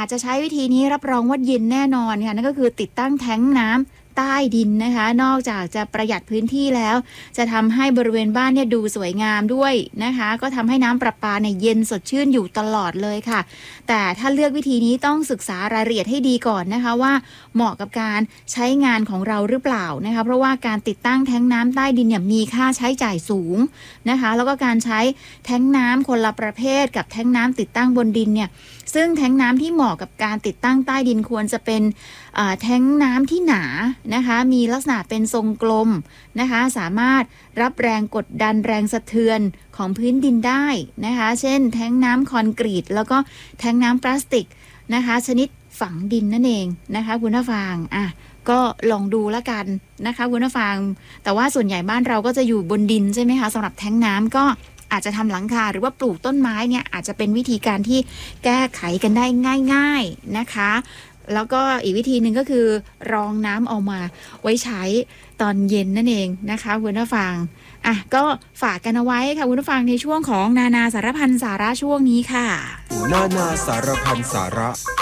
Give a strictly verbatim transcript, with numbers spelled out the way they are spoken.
อาจจะใช้วิธีนี้รับรองว่าเย็นแน่นอนค่ะนั่นก็คือติดตั้งแท้งน้ำใต้ดินนะคะนอกจากจะประหยัดพื้นที่แล้วจะทำให้บริเวณบ้านเนี่ยดูสวยงามด้วยนะคะก็ทำให้น้ำประปาเนี่ยเย็นสดชื่นอยู่ตลอดเลยค่ะแต่ถ้าเลือกวิธีนี้ต้องศึกษารายละเอียดให้ดีก่อนนะคะว่าเหมาะกับการใช้งานของเราหรือเปล่านะคะเพราะว่าการติดตั้งแท้งน้ำใต้ดินเนี่ยมีค่าใช้จ่ายสูงนะคะแล้วก็การใช้แท้งน้ำคนละประเภทกับแท้งน้ำติดตั้งบนดินเนี่ยซึ่งแท้งน้ำที่เหมาะกับการติดตั้งใต้ดินควรจะเป็นแท้งน้ำที่หนานะคะมีลักษณะเป็นทรงกลมนะคะสามารถรับแรงกดดันแรงสะเทือนของพื้นดินได้นะคะเช่นแท้งน้ำคอนกรีตแล้วก็แท้งน้ำพลาสติกนะคะชนิดฝังดินนั่นเองนะคะคุณผู้ฟังอ่ะก็ลองดูแล้วกันนะคะคุณผู้ฟังแต่ว่าส่วนใหญ่บ้านเราก็จะอยู่บนดินใช่ไหมคะสำหรับแท้งน้ำก็อาจจะทำหลังคาหรือว่าปลูกต้นไม้เนี่ยอาจจะเป็นวิธีการที่แก้ไขกันได้ง่ายๆนะคะแล้วก็อีกวิธีหนึ่งก็คือรองน้ำเอามาไว้ใช้ตอนเย็นนั่นเองนะคะคุณผู้ฟังอ่ะก็ฝากกันเอาไว้ค่ะคุณผู้ฟังในช่วงของนานาสารพันสาระช่วงนี้ค่ะนานาสารพันสาระ